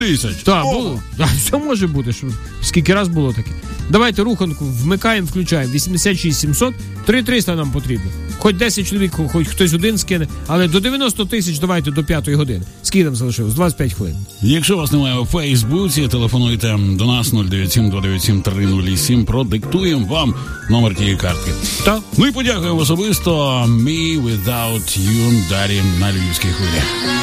тисяч. Так, було. Все може бути. Скільки раз було таке. Давайте руханку вмикаємо, включаємо. 86 700, 3300 нам потрібно. Хоч 10 чоловік, хоч хтось один скине, але до 90 тисяч давайте до 5 години. Скільки нам залишилось? 25 хвилин. Якщо вас немає у Фейсбуці, телефонуйте до нас 097-297-3007, продиктуємо вам номер тієї картки. Так. Ну і подякуємо особисто Me Without You, Дарі на Львівській хвилі.